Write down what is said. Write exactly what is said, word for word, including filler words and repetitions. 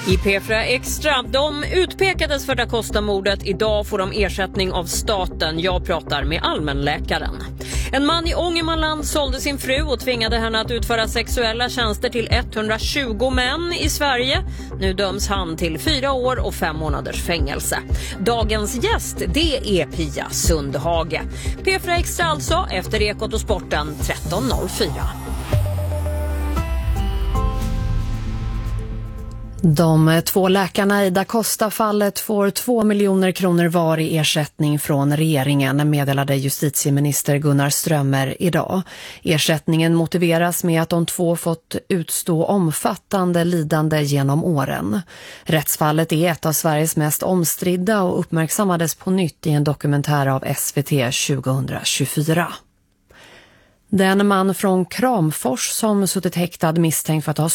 I P fyra Extra, de utpekades för Da Costa-mordet. Idag får de ersättning av staten. Jag pratar med allmänläkaren. En man i Ångermanland sålde sin fru och tvingade henne att utföra sexuella tjänster till etthundratjugo män i Sverige. Nu döms han till fyra år och fem månaders fängelse. Dagens gäst, det är Pia Sundhage. P fyra Extra alltså, efter Ekot och Sporten tretton noll fyra. De två läkarna i Da Costa-fallet får två miljoner kronor var i ersättning från regeringen, meddelade justitieminister Gunnar Strömmer idag. Ersättningen motiveras med att de två fått utstå omfattande lidande genom åren. Rättsfallet är ett av Sveriges mest omstridda och uppmärksammades på nytt i en dokumentär av S V T tjugohundratjugofyra. Den man från Kramfors som suttit häktad misstänkt för att ha